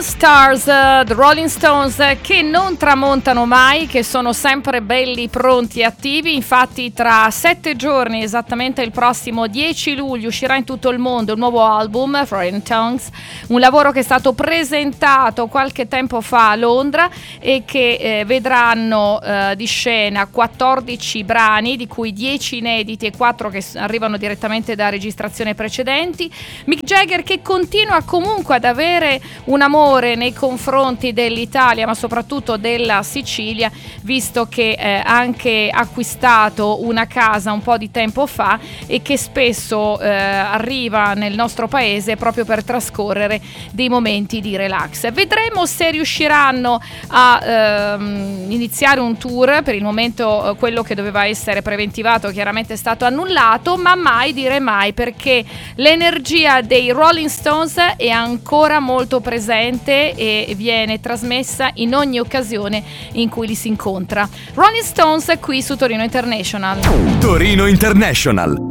Stars, The Rolling Stones, che non tramontano mai, che sono sempre belli, pronti e attivi. Infatti tra 7 giorni, esattamente il prossimo 10 luglio, uscirà in tutto il mondo il nuovo album Foreign Tongues, un lavoro che è stato presentato qualche tempo fa a Londra e che vedranno di scena 14 brani, di cui 10 inediti e 4 che arrivano direttamente da registrazioni precedenti. Mick Jagger, che continua comunque ad avere un amore nei confronti dell'Italia, ma soprattutto della Sicilia, visto che ha anche acquistato una casa un po' di tempo fa e che spesso arriva nel nostro paese proprio per trascorrere dei momenti di relax. Vedremo se riusciranno a iniziare un tour. Per il momento quello che doveva essere preventivato chiaramente è stato annullato, ma mai dire mai, perché l'energia dei Rolling Stones è ancora molto presente e viene trasmessa in ogni occasione in cui li si incontra. Rolling Stones qui su Torino International. Torino International.